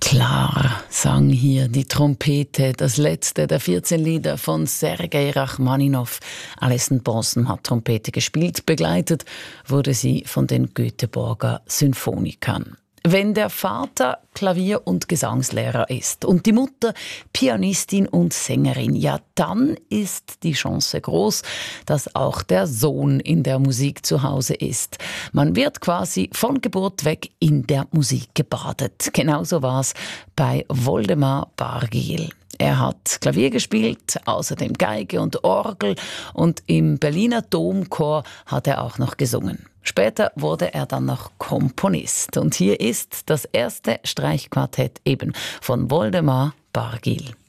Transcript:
Klar, sang hier die Trompete, das letzte der 14 Lieder von Sergei Rachmaninow. Alison Bonson hat Trompete gespielt, begleitet wurde sie von den Göteborger Symphonikern. Wenn der Vater Klavier- und Gesangslehrer ist und die Mutter Pianistin und Sängerin, ja, dann ist die Chance groß, dass auch der Sohn in der Musik zu Hause ist. Man wird quasi von Geburt weg in der Musik gebadet. Genauso war es bei Woldemar Bargil. Er hat Klavier gespielt, außerdem Geige und Orgel, und im Berliner Domchor hat er auch noch gesungen. Später wurde er dann noch Komponist. Und hier ist das erste Streichquartett eben von Woldemar Bargil.